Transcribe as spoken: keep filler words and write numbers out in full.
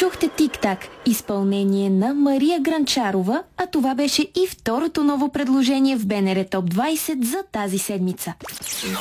Чухте Тик-так, изпълнение на Мария Гранчарова, а това беше и второто ново предложение в БНР Топ двайсет за тази седмица.